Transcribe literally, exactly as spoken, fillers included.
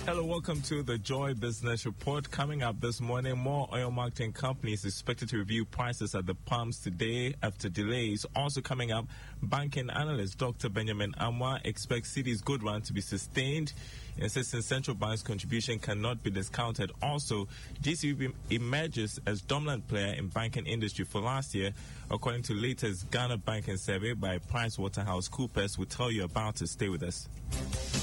Hello, welcome to the Joy Business Report. Coming up this morning, more oil marketing companies expected to review prices at the pumps today after delays. Also coming up, banking analyst Doctor Benjamin Amwa expects Citi's good run to be sustained, insisting central bank's contribution cannot be discounted. Also, G C B emerges as dominant player in banking industry for last year, according to latest Ghana banking survey by PricewaterhouseCoopers. We'll tell you about it. Stay with us.